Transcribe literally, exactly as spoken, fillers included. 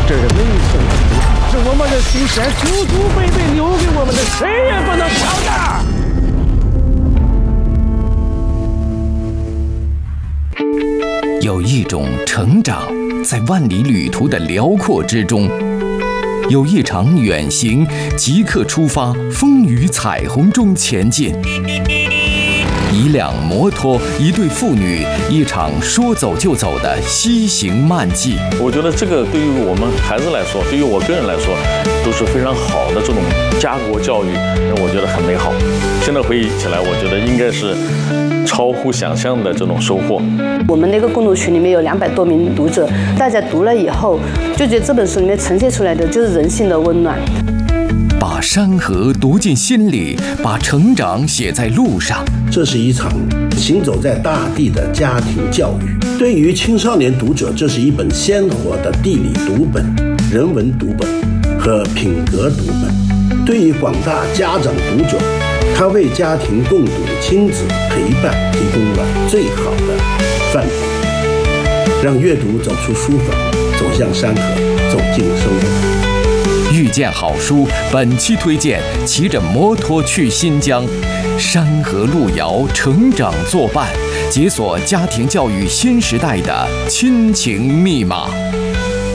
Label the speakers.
Speaker 1: 这是没错的，是我们的西山祖祖辈辈留给我们的，谁也不能抢
Speaker 2: 的。有一种成长，在万里旅途的辽阔之中；有一场远行，即刻出发，风雨彩虹中前进。一辆摩托，一对父女，一场说走就走的西行漫记。
Speaker 3: 我觉得这个对于我们孩子来说，对于我个人来说，都是非常好的这种家国教育，我觉得很美好。现在回忆起来，我觉得应该是超乎想象的这种收获。
Speaker 4: 我们那个共读群里面有两百多名读者，大家读了以后，就觉得这本书里面呈现出来的就是人性的温暖。
Speaker 2: 把山河读进心里，把成长写在路上。
Speaker 5: 这是一场行走在大地的家庭教育。对于青少年读者，这是一本鲜活的地理读本、人文读本和品格读本。对于广大家长读者，它为家庭共读、亲子陪伴提供了最好的范本，让阅读走出书房，走向山河，走进生活。
Speaker 2: 遇见好书，本期推荐骑着摩托去新疆，山河路遥，成长作伴，解锁家庭教育新时代的亲情密码。